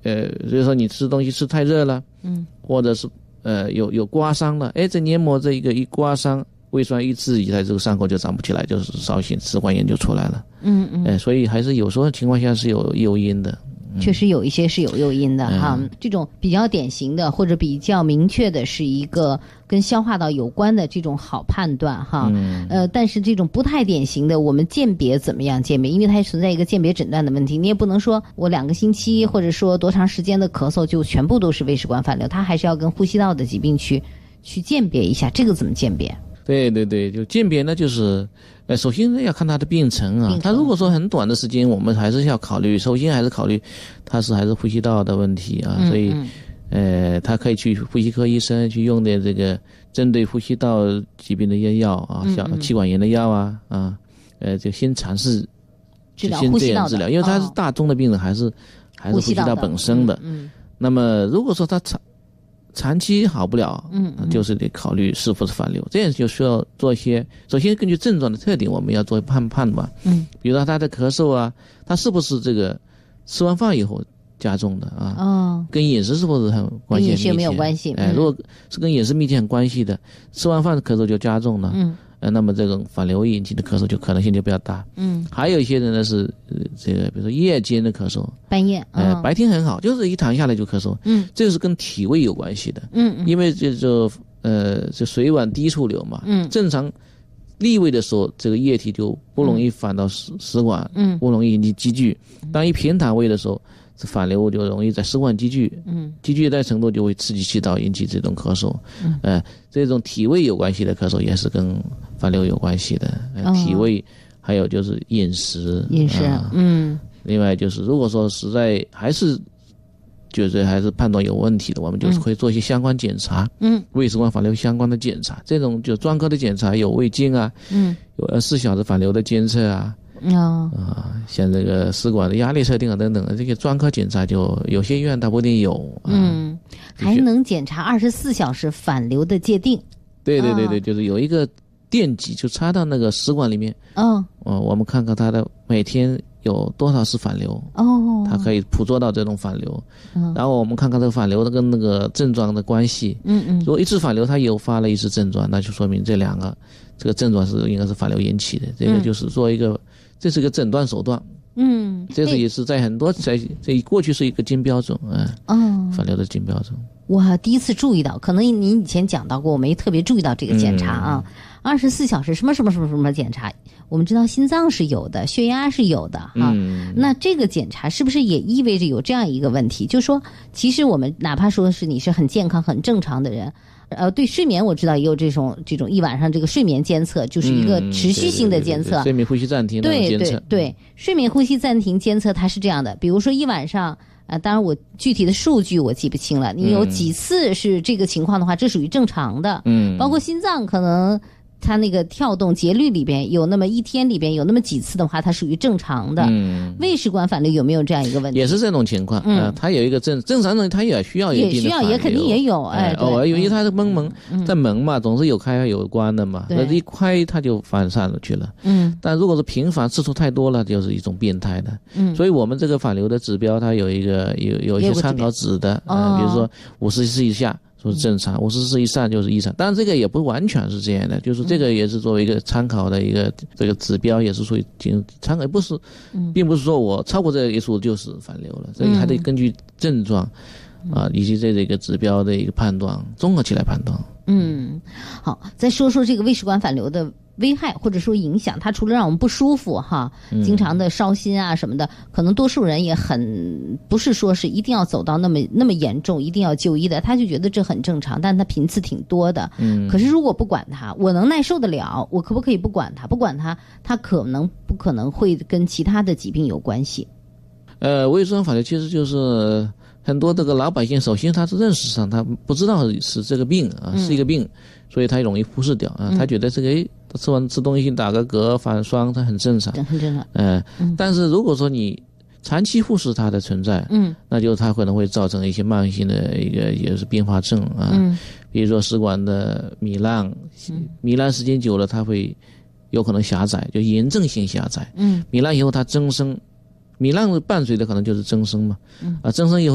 比如说你吃东西吃太热了，或者是有刮伤了，这黏膜这一刮伤，胃酸一刺激，它这个伤口就长不起来，就是烧心食管炎就出来了。所以还是有时候情况下是有诱因的。 确实有一些是有诱因的哈，这种比较典型的或者比较明确的是一个跟消化道有关的这种好判断哈，但是这种不太典型的，我们鉴别怎么样鉴别？因为它存在一个鉴别诊断的问题，你也不能说我2个星期或者说多长时间的咳嗽就全部都是胃食管反流，它还是要跟呼吸道的疾病去鉴别一下，这个怎么鉴别？ 对对对，就鉴别呢，就是首先要看他的病程啊。他如果说很短的时间，我们还是要考虑，首先还是考虑他还是呼吸道的问题啊。所以他可以去呼吸科医生去用点这个针对呼吸道疾病的一些药啊，像气管炎的药就先尝试治疗呼吸道的治疗，因为他是大宗的病人，还是呼吸道本身的。那么如果说他长期好不了，就是得考虑是否是反流，这样就需要做一些，首先根据症状的特点，我们要做判断。比如说他的咳嗽啊，他是不是这个吃完饭以后加重的啊？跟饮食是不是很关系？ 跟饮食有没有关系？ 如果是跟饮食密切很关系的，吃完饭的咳嗽就加重了。那么这种反流引起的咳嗽就可能性就比较大。还有一些人呢是这个，比如说夜间的咳嗽， 半夜， 白天很好，就是一躺下来就咳嗽。这个是跟体位有关系的。因为这水脘低处流嘛。正常立位的时候，这个液体就不容易反到食管，不容易引起积聚。当一平躺位的时候，这反流就容易在食管积聚，积聚的程度就会刺激气道，引起这种咳嗽。这种体位有关系的咳嗽也是跟反流有关系的。体位还有就是饮食，另外就是如果说实在还是判断有问题的，我们就是会做一些相关检查，胃食管反流相关的检查，这种就专科的检查，有胃镜啊，有24小时反流的监测啊。像这个食管的压力测定啊等等，这些专科检查就有些医院它不一定有。 还能检查24小时反流的界定。 对，就是有一个电极就插到那个食管里面。我们看看它的每天有多少次反流。它可以捕捉到这种反流。然后我们看看这个反流的跟那个症状的关系。如果一次反流它诱发了一次症状，那就说明这个症状应该是反流引起的。这个就是做一个。这是个诊断手段。这是也是在很多这过去是一个金标准反流的金标准。 我第一次注意到，可能您以前讲到过，我没特别注意到这个检查啊。24小时什么检查，我们知道心脏是有的，血压是有的哈。那这个检查是不是也意味着有这样一个问题，就是说其实我们哪怕说是你是很健康很正常的人，对睡眠我知道也有这种一晚上这个睡眠监测，就是一个持续性的监测。 睡眠呼吸暂停的监测。 对，睡眠呼吸暂停监测它是这样的，比如说一晚上当然我具体的数据我记不清了，你有几次是这个情况的话，这属于正常的。包括心脏可能它那个跳动节律里边有那么一天里边有那么几次的话，它属于正常的。胃食管反流有没有这样一个问题？ 也是这种情况。它有一个正常人他也需要一定的反流， 也肯定也有。 偶尔因为它是在门嘛，总是有开有关的嘛，那一开它就反散了去了。但如果是频繁次数太多了，就是一种变态的。所以我们这个反流的指标它有一些参考值的。比如说50次以下说是正常，50次以上就是异常。当然这个也不完全是这样的，就是这个也是作为一个参考的一个这个指标，也是属于参考，不是，并不是说我超过这个一数就是反流了，所以还得根据症状以及这个指标的一个判断，综合起来判断。 好，再说说这个胃食管反流的危害或者说影响，它除了让我们不舒服经常的烧心啊什么的，可能多数人也不是说是一定要走到那么严重一定要就医的，他就觉得这很正常，但他频次挺多的。可是如果不管它，我能耐受得了，我可不可以不管它？不管它，它不可能会跟其他的疾病有关系。 胃食管反流其实就是很多这个老百姓，首先他是认识上他不知道是这个病是一个病，所以他容易忽视掉他觉得这个吃东西打个嗝反酸它很正常， 很正常。 但是如果说你长期忽视它的存在，那就它可能会造成一些慢性的也是并发症比如说食管的糜烂，糜烂时间久了它会有可能狭窄，就炎症性狭窄。糜烂以后它增生，糜烂伴随的可能就是增生嘛，增生以后